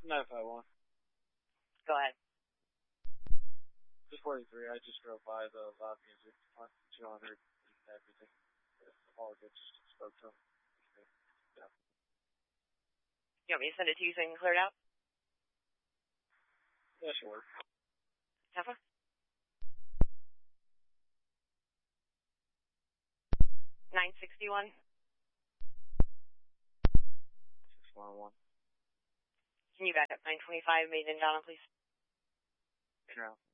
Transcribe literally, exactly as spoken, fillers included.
nine five one. Go ahead. Just forty-three. I just drove by the loud music on two hundred and everything. Apologies, just spoke to him. Yeah. You want me to send it to you so you can clear it out? Yeah, sure. Alpha? nine sixty-one. six one one. Can you back up nine twenty-five, Made in Donna, please? Yeah.